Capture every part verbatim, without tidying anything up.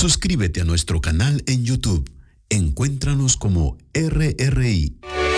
Suscríbete a nuestro canal en YouTube. Encuéntranos como R R I.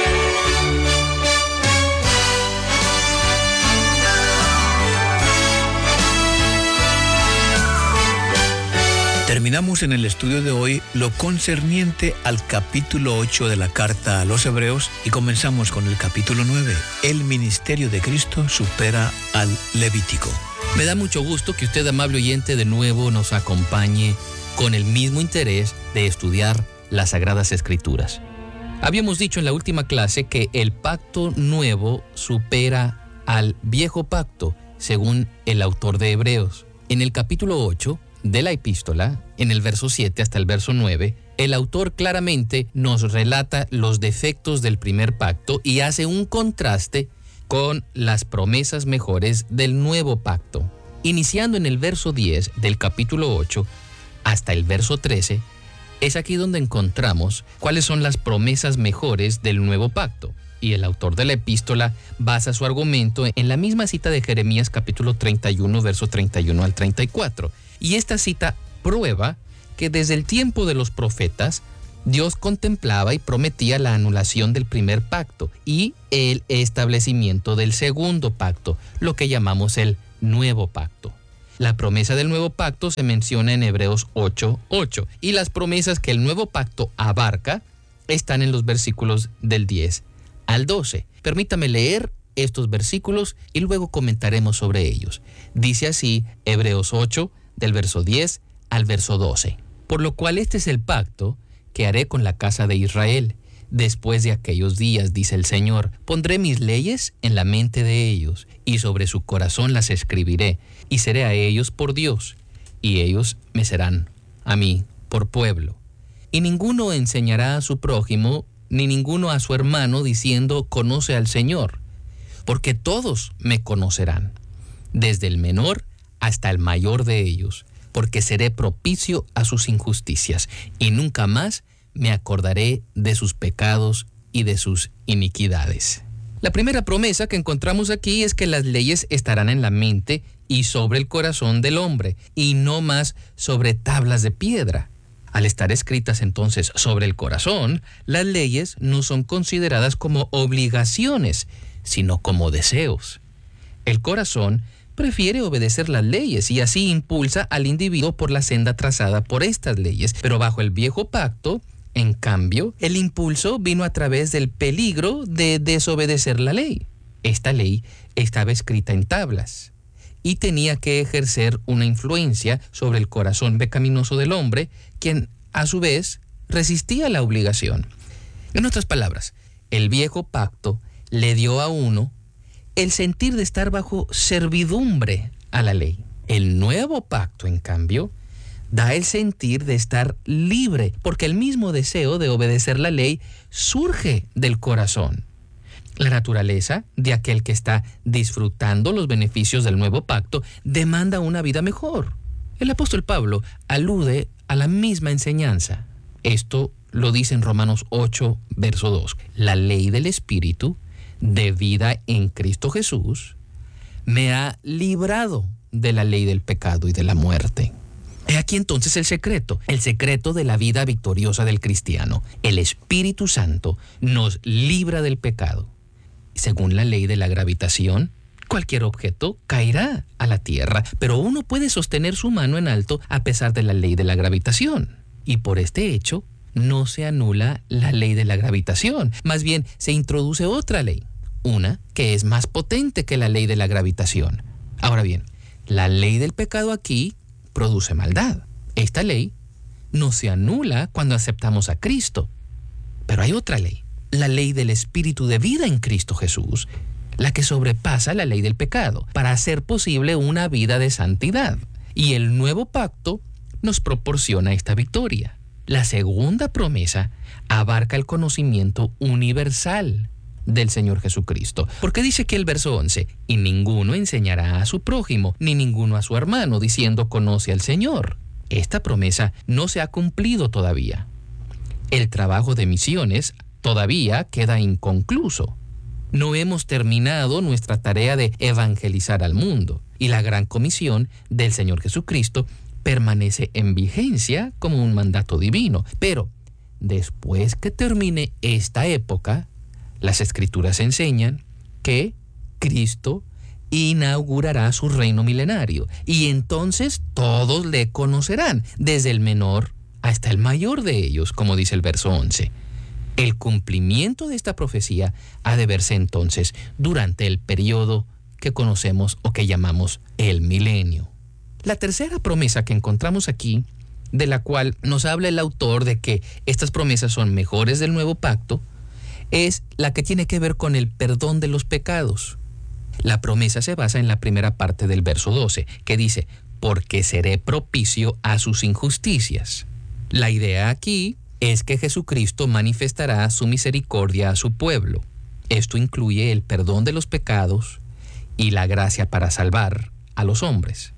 Terminamos en el estudio de hoy lo concerniente al capítulo ocho de la carta a los Hebreos y comenzamos con el capítulo nueve. El ministerio de Cristo supera al Levítico. Me da mucho gusto que usted, amable oyente, de nuevo nos acompañe con el mismo interés de estudiar las Sagradas Escrituras. Habíamos dicho en la última clase que el pacto nuevo supera al viejo pacto, según el autor de Hebreos. En el capítulo ocho de la epístola, en el verso siete hasta el verso nueve, el autor claramente nos relata los defectos del primer pacto y hace un contraste con las promesas mejores del nuevo pacto. Iniciando en el verso diez del capítulo ocho hasta el verso trece, es aquí donde encontramos cuáles son las promesas mejores del nuevo pacto. Y el autor de la epístola basa su argumento en la misma cita de Jeremías capítulo treinta y uno, verso treinta y uno al treinta y cuatro. Y esta cita prueba que desde el tiempo de los profetas, Dios contemplaba y prometía la anulación del primer pacto y el establecimiento del segundo pacto, lo que llamamos el nuevo pacto. La promesa del nuevo pacto se menciona en Hebreos ocho ocho y las promesas que el nuevo pacto abarca están en los versículos del diez al doce. Permítame leer estos versículos y luego comentaremos sobre ellos. Dice así Hebreos ocho, del verso diez al verso doce. Por lo cual este es el pacto que haré con la casa de Israel. Después de aquellos días, dice el Señor, pondré mis leyes en la mente de ellos, y sobre su corazón las escribiré, y seré a ellos por Dios, y ellos me serán a mí por pueblo. Y ninguno enseñará a su prójimo, ni ninguno a su hermano, diciendo, conoce al Señor, porque todos me conocerán, desde el menor hasta el mayor de ellos, porque seré propicio a sus injusticias, y nunca más me acordaré de sus pecados y de sus iniquidades. La primera promesa que encontramos aquí es que las leyes estarán en la mente y sobre el corazón del hombre, y no más sobre tablas de piedra. Al estar escritas entonces sobre el corazón, las leyes no son consideradas como obligaciones, sino como deseos. El corazón prefiere obedecer las leyes y así impulsa al individuo por la senda trazada por estas leyes. Pero bajo el viejo pacto, en cambio, el impulso vino a través del peligro de desobedecer la ley. Esta ley estaba escrita en tablas y tenía que ejercer una influencia sobre el corazón pecaminoso del hombre, quien a su vez resistía la obligación. En otras palabras, el viejo pacto le dio a uno el sentir de estar bajo servidumbre a la ley. El nuevo pacto, en cambio, da el sentir de estar libre, porque el mismo deseo de obedecer la ley surge del corazón. La naturaleza de aquel que está disfrutando los beneficios del nuevo pacto demanda una vida mejor. El apóstol Pablo alude a la misma enseñanza. Esto lo dice en Romanos ocho, verso dos. La ley del Espíritu de vida en Cristo Jesús me ha librado de la ley del pecado y de la muerte. He aquí entonces el secreto, el secreto de la vida victoriosa del cristiano. El Espíritu Santo nos libra del pecado. Según la ley de la gravitación, cualquier objeto caerá a la tierra, pero uno puede sostener su mano en alto a pesar de la ley de la gravitación. Y por este hecho, no se anula la ley de la gravitación, más bien se introduce otra ley, una que es más potente que la ley de la gravitación. Ahora bien, la ley del pecado aquí produce maldad. Esta ley no se anula cuando aceptamos a Cristo, pero hay otra ley, la ley del Espíritu de vida en Cristo Jesús, la que sobrepasa la ley del pecado para hacer posible una vida de santidad. Y el nuevo pacto nos proporciona esta victoria. La segunda promesa abarca el conocimiento universal del Señor Jesucristo. Porque dice que el verso once, y ninguno enseñará a su prójimo, ni ninguno a su hermano, diciendo conoce al Señor. Esta promesa no se ha cumplido todavía. El trabajo de misiones todavía queda inconcluso. No hemos terminado nuestra tarea de evangelizar al mundo. Y la gran comisión del Señor Jesucristo permanece en vigencia como un mandato divino. Pero después que termine esta época, las Escrituras enseñan que Cristo inaugurará su reino milenario y entonces todos le conocerán, desde el menor hasta el mayor de ellos, como dice el verso once. El cumplimiento de esta profecía ha de verse entonces durante el periodo que conocemos o que llamamos el milenio. La tercera promesa que encontramos aquí, de la cual nos habla el autor de que estas promesas son mejores del nuevo pacto, es la que tiene que ver con el perdón de los pecados. La promesa se basa en la primera parte del verso doce, que dice, porque seré propicio a sus injusticias. La idea aquí es que Jesucristo manifestará su misericordia a su pueblo. Esto incluye el perdón de los pecados y la gracia para salvar a los hombres.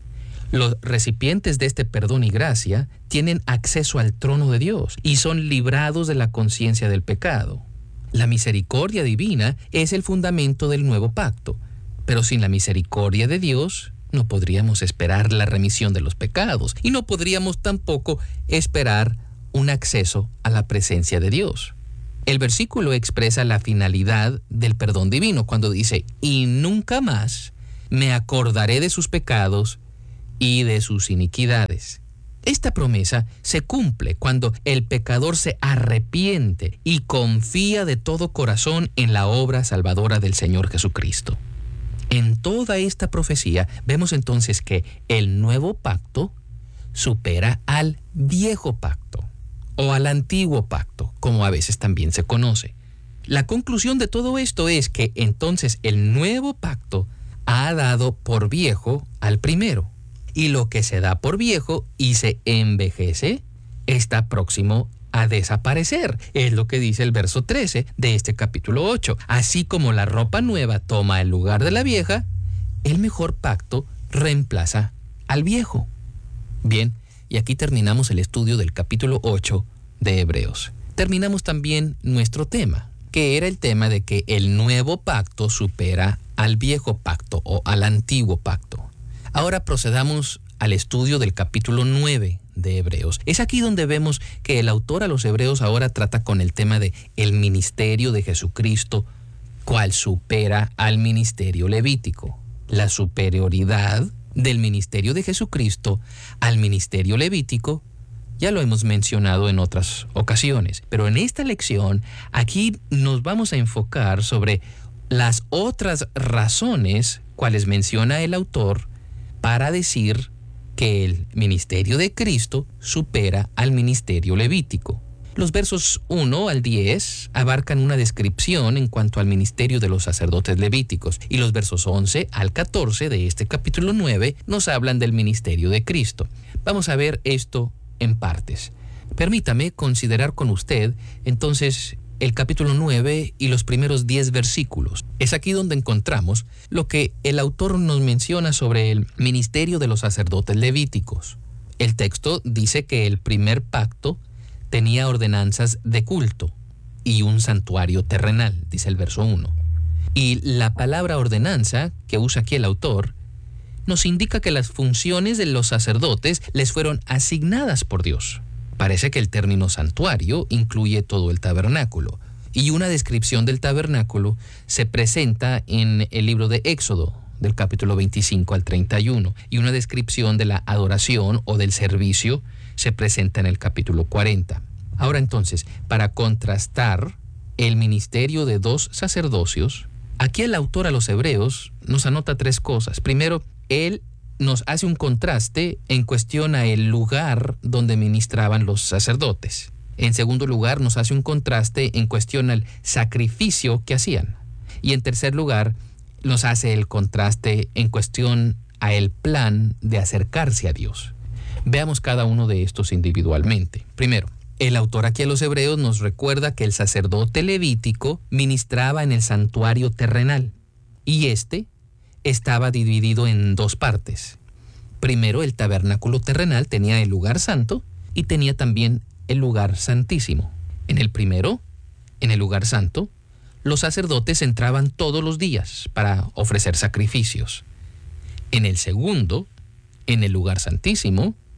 Los recipientes de este perdón y gracia tienen acceso al trono de Dios y son librados de la conciencia del pecado. La misericordia divina es el fundamento del nuevo pacto, pero sin la misericordia de Dios no podríamos esperar la remisión de los pecados y no podríamos tampoco esperar un acceso a la presencia de Dios. El versículo expresa la finalidad del perdón divino cuando dice, y nunca más me acordaré de sus pecados y de sus iniquidades. Esta promesa se cumple cuando el pecador se arrepiente y confía de todo corazón en la obra salvadora del Señor Jesucristo. En toda esta profecía vemos entonces que el nuevo pacto supera al viejo pacto o al antiguo pacto, como a veces también se conoce. La conclusión de todo esto es que entonces el nuevo pacto ha dado por viejo al primero. Y lo que se da por viejo y se envejece está próximo a desaparecer. Es lo que dice el verso trece de este capítulo ocho. Así como la ropa nueva toma el lugar de la vieja, el mejor pacto reemplaza al viejo. Bien, y aquí terminamos el estudio del capítulo ocho de Hebreos. Terminamos también nuestro tema, que era el tema de que el nuevo pacto supera al viejo pacto o al antiguo pacto. Ahora procedamos al estudio del capítulo nueve de Hebreos. Es aquí donde vemos que el autor a los Hebreos ahora trata con el tema de el ministerio de Jesucristo, cual supera al ministerio levítico. La superioridad del ministerio de Jesucristo al ministerio levítico ya lo hemos mencionado en otras ocasiones, pero en esta lección aquí nos vamos a enfocar sobre las otras razones cuales menciona el autor para decir que el ministerio de Cristo supera al ministerio levítico. Los versos uno al diez abarcan una descripción en cuanto al ministerio de los sacerdotes levíticos y los versos once al catorce de este capítulo nueve nos hablan del ministerio de Cristo. Vamos a ver esto en partes. Permítame considerar con usted entonces el capítulo nueve y los primeros diez versículos. Es aquí donde encontramos lo que el autor nos menciona sobre el ministerio de los sacerdotes levíticos. El texto dice que el primer pacto tenía ordenanzas de culto y un santuario terrenal, dice el verso uno. Y la palabra ordenanza que usa aquí el autor nos indica que las funciones de los sacerdotes les fueron asignadas por Dios. Parece que el término santuario incluye todo el tabernáculo, y una descripción del tabernáculo se presenta en el libro de Éxodo, del capítulo veinticinco al treinta y uno, y una descripción de la adoración o del servicio se presenta en el capítulo cuarenta. Ahora entonces, para contrastar el ministerio de dos sacerdocios, aquí el autor a los Hebreos nos anota tres cosas. Primero, él nos hace un contraste en cuestión a el lugar donde ministraban los sacerdotes. En segundo lugar, nos hace un contraste en cuestión al sacrificio que hacían. Y en tercer lugar, nos hace el contraste en cuestión a el plan de acercarse a Dios. Veamos cada uno de estos individualmente. Primero, el autor aquí a los Hebreos nos recuerda que el sacerdote levítico ministraba en el santuario terrenal y este estaba dividido en dos partes. Primero, el tabernáculo terrenal tenía el lugar santo y tenía también el lugar santísimo. En el primero, en el lugar santo, los sacerdotes entraban todos los días para ofrecer sacrificios. En el segundo, en el lugar santísimo,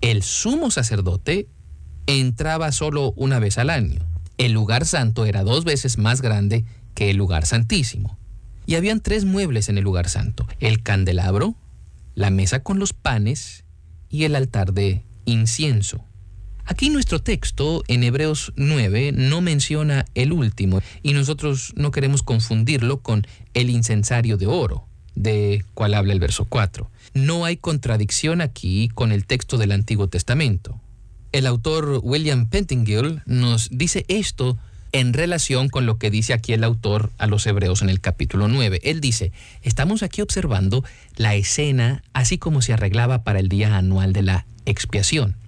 el sumo sacerdote entraba solo una vez al año. El lugar santo era dos veces más grande que el lugar santísimo. Y habían tres muebles en el lugar santo: el candelabro, la mesa con los panes y el altar de incienso. Aquí nuestro texto en Hebreos nueve no menciona el último, y nosotros no queremos confundirlo con el incensario de oro, de cual habla el verso cuatro. No hay contradicción aquí con el texto del Antiguo Testamento. El autor William Pettingill nos dice esto en relación con lo que dice aquí el autor a los Hebreos en el capítulo nueve. Él dice: estamos aquí observando la escena así como se arreglaba para el día anual de la expiación.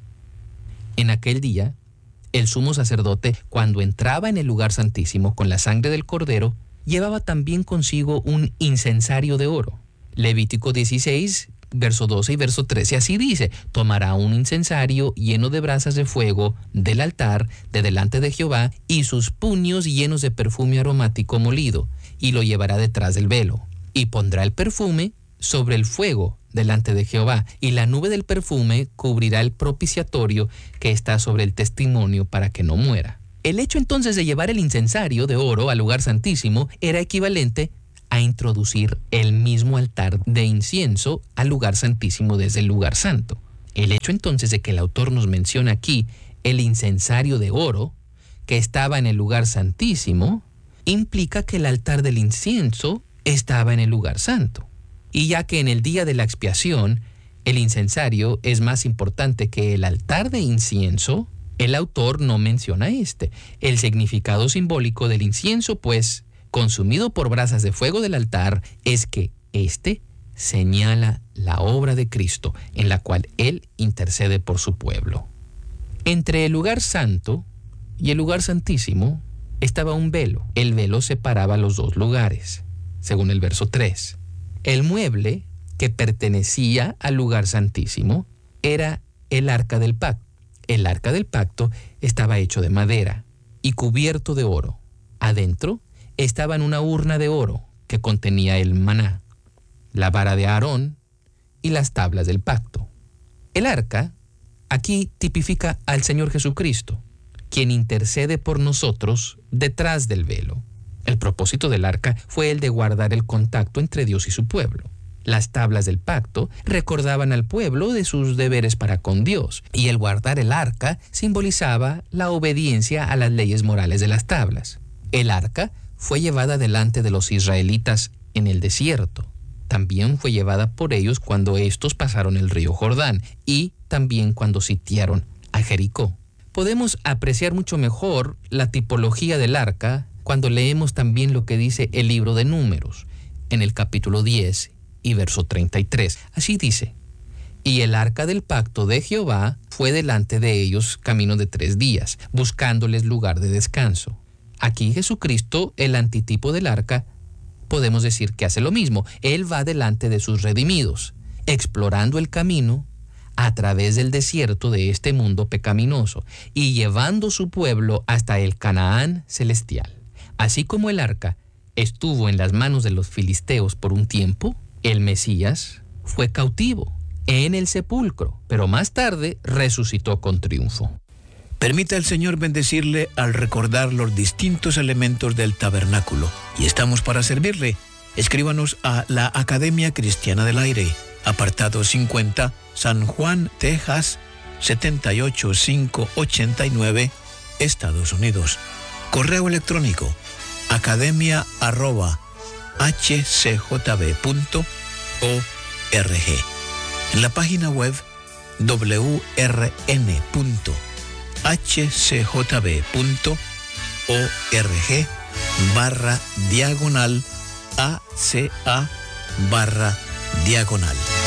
En aquel día, el sumo sacerdote, cuando entraba en el lugar santísimo con la sangre del cordero, llevaba también consigo un incensario de oro. Levítico dieciséis, verso doce y verso trece, así dice: tomará un incensario lleno de brasas de fuego del altar de delante de Jehová, y sus puños llenos de perfume aromático molido, y lo llevará detrás del velo, y pondrá el perfume sobre el fuego delante de Jehová, y la nube del perfume cubrirá el propiciatorio que está sobre el testimonio para que no muera. El hecho entonces de llevar el incensario de oro al lugar santísimo era equivalente a introducir el mismo altar de incienso al lugar santísimo desde el lugar santo. El hecho entonces de que el autor nos menciona aquí el incensario de oro que estaba en el lugar santísimo implica que el altar del incienso estaba en el lugar santo. Y ya que en el día de la expiación el incensario es más importante que el altar de incienso, el autor no menciona este. El significado simbólico del incienso, pues, consumido por brasas de fuego del altar, es que éste señala la obra de Cristo, en la cual Él intercede por su pueblo. Entre el lugar santo y el lugar santísimo estaba un velo. El velo separaba los dos lugares, según el verso tres. El mueble que pertenecía al lugar santísimo era el arca del pacto. El arca del pacto estaba hecho de madera y cubierto de oro. Adentro estaba en una urna de oro que contenía el maná, la vara de Aarón y las tablas del pacto. El arca aquí tipifica al Señor Jesucristo, quien intercede por nosotros detrás del velo. El propósito del arca fue el de guardar el contacto entre Dios y su pueblo. Las tablas del pacto recordaban al pueblo de sus deberes para con Dios, y el guardar el arca simbolizaba la obediencia a las leyes morales de las tablas. El arca fue llevada delante de los israelitas en el desierto. También fue llevada por ellos cuando estos pasaron el río Jordán, y también cuando sitiaron a Jericó. Podemos apreciar mucho mejor la tipología del arca cuando leemos también lo que dice el libro de Números, en el capítulo diez y verso treinta y tres. Así dice: y el arca del pacto de Jehová fue delante de ellos camino de tres días, buscándoles lugar de descanso. Aquí Jesucristo, el antitipo del arca, podemos decir que hace lo mismo. Él va delante de sus redimidos, explorando el camino a través del desierto de este mundo pecaminoso y llevando su pueblo hasta el Canaán celestial. Así como el arca estuvo en las manos de los filisteos por un tiempo, el Mesías fue cautivo en el sepulcro, pero más tarde resucitó con triunfo. Permita al Señor bendecirle al recordar los distintos elementos del tabernáculo. Y estamos para servirle. Escríbanos a la Academia Cristiana del Aire, apartado cincuenta, San Juan, Texas, setenta y ocho mil quinientos ochenta y nueve, Estados Unidos. Correo electrónico: academia arroba h c j b punto org. En la página web w r n punto h c j b punto org barra diagonal a c a barra diagonal.